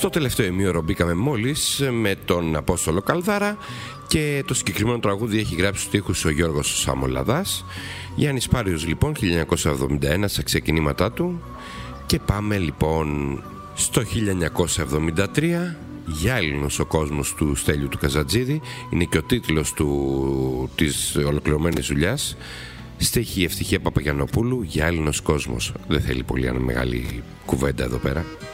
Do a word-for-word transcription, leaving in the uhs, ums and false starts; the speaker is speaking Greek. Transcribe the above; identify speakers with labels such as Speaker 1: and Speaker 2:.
Speaker 1: Στο τελευταίο ημίωρο μπήκαμε μόλις με τον Απόστολο Καλδάρα και το συγκεκριμένο τραγούδι έχει γράψει στους στίχους ο Γιώργος Σαμολαδάς. Γιάννης Πάριος λοιπόν χίλια εννιακόσια εβδομήντα ένα στα ξεκινήματά του. Και πάμε λοιπόν στο χίλια εννιακόσια εβδομήντα τρία. «Γυάλινος ο κόσμος» του Στέλιου του Καζατζίδη. Είναι και ο τίτλος του, της ολοκληρωμένης δουλειάς. Στίχη Ευτυχία Παπαγιαννοπούλου. «Γυάλινος κόσμος». Δεν θέλει πολύ μεγάλη κουβέντα εδώ πέρα.